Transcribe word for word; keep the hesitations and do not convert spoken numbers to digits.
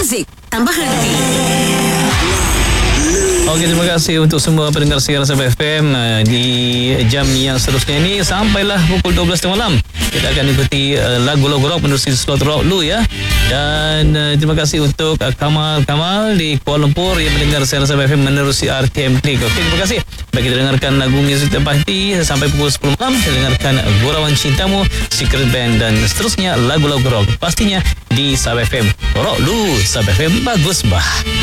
muzik tambah henti. Okey, terima kasih untuk semua pendengar siaran Sabah F M uh, di jam yang seterusnya ini sampailah pukul dua belas malam. Kita akan ikuti uh, lagu-lagu rock menerusi slot rock dulu ya. Dan uh, terima kasih untuk uh, Kamal Kamal di Kuala Lumpur yang mendengar siaran Sabah F M menerusi R T M Klik. Okey, terima kasih. Baik, kita dengarkan lagu muzik terpahti sampai pukul sepuluh malam. Kita dengarkan Gurauan Cintamu, Secret Band dan seterusnya lagu-lagu rock. Pastinya di Sabah F M. Rock lu, Sabah F M bagus bah.